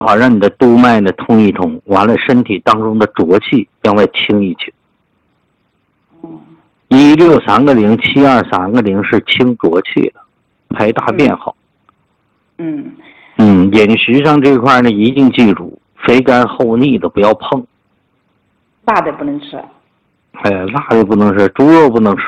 好让你的督脉呢通一通，完了身体当中的浊气向外清一清。163个0 723个0是清浊气的，排大便好。饮食上这块呢一定记住，肥甘厚腻的不要碰， 辣的不能吃。 辣的不能吃，猪肉不能吃。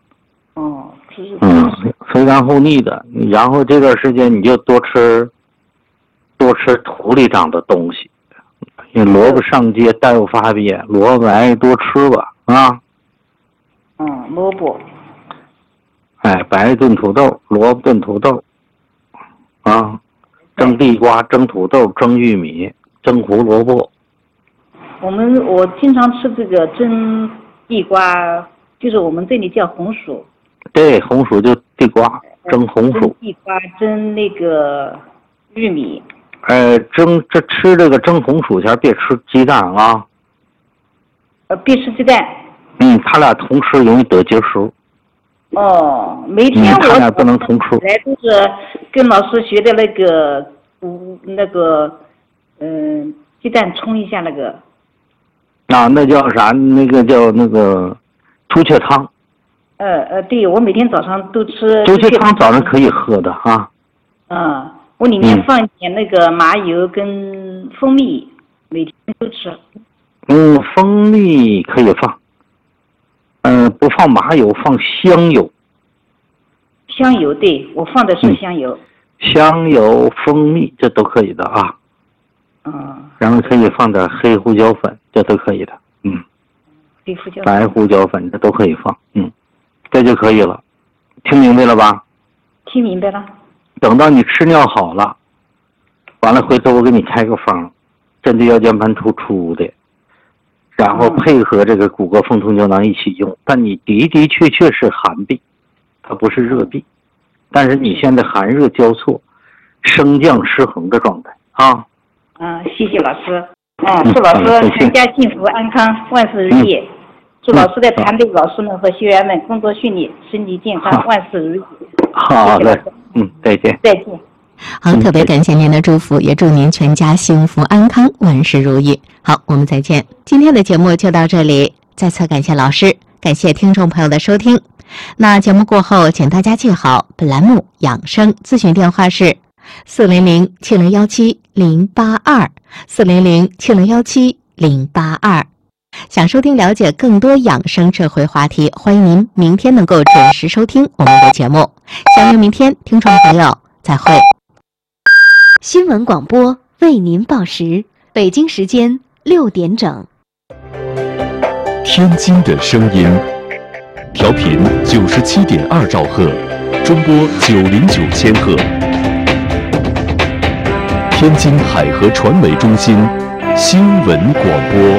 肥甘厚腻的，然后这段时间你就多吃土里长的东西。萝卜上街大夫发憋，萝卜多吃吧啊。 萝卜。 白炖土豆，萝卜炖土豆，蒸地瓜，蒸土豆，蒸玉米，蒸胡萝卜。 我经常吃这个蒸地瓜，就是我们这里叫红薯。 对，红薯就地瓜，蒸红薯。 蒸地瓜，蒸那个玉米。 吃这个蒸红薯前别吃鸡蛋啊。 别吃鸡蛋。 他俩同吃容易得结石。 每天他俩不能同吃。 来都是跟老师学的那个鸡蛋冲一下那个。 那叫啥？那个叫那个猪血汤。 对，我每天早上都吃。 猪血汤早上可以喝的哈。 我里面放一点那个麻油跟蜂蜜，每天都吃。 蜂蜜可以放。不放麻油，放香油。 香油，对，我放的是香油。 香油、蜂蜜这都可以的啊。然后可以放点黑胡椒粉，这都可以的。 黑胡椒粉、 白胡椒粉这都可以放。这就可以了。听明白了吧？ 听明白了。 等到你吃尿好了，完了回头我给你开个方，针对腰间盘突出的，然后配合这个骨骼风通胶囊一起用。但你的确是寒痹，它不是热痹，但是你现在寒热交错，升降失衡的状态啊。 谢谢老师。祝老师全家幸福安康，万事如意。祝老师的团队老师们和学员们工作顺利，身体健康，万事如意。 好嘞，再见。 再见。 好，特别感谢您的祝福，也祝您全家幸福安康，万事如意。好，我们再见。今天的节目就到这里，再次感谢老师，感谢听众朋友的收听。那节目过后，请大家记好本栏目养生咨询电话是400-7017-082，400-7017-082。想收听了解更多养生智慧话题，欢迎您明天能够准时收听我们的节目。相约明天，听众朋友再会。 新闻广播为您报时，北京时间6点整。 天津的声音，调频97.2兆赫，中波909千赫。天津海河传媒中心新闻广播。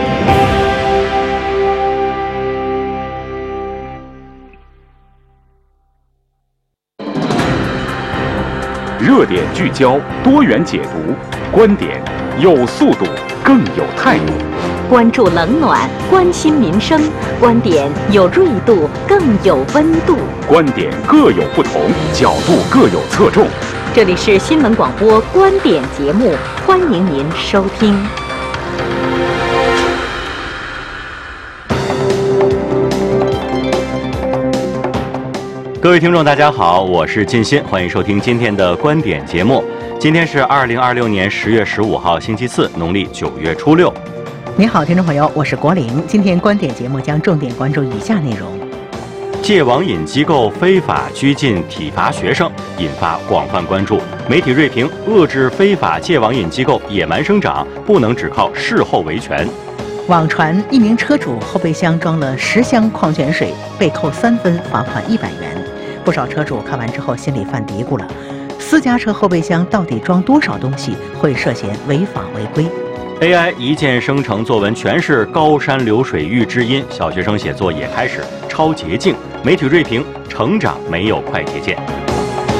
热点聚焦，多元解读，观点有速度，更有态度。 关注冷暖，关心民生，观点有锐度，更有温度。 观点各有不同，角度各有侧重。 这里是新闻广播观点节目，欢迎您收听。 各位听众大家好，我是靳鑫，欢迎收听今天的观点节目。今天是2026年10月15号星期四，农历9月初6。 您好，听众朋友，我是国林。今天观点节目将重点关注以下内容： 戒网瘾机构非法拘禁体罚学生，引发广泛关注。媒体锐评：遏制非法戒网瘾机构野蛮生长，不能只靠事后维权。 网传一名车主后备箱装了10箱矿泉水，被扣3分，罚款100元。不少车主看完之后心里犯嘀咕了：私家车后备箱到底装多少东西会涉嫌违法违规？ AI 一键生成作文全是高山流水遇知音，小学生写作也开始抄捷径。媒体锐评：成长没有快捷键。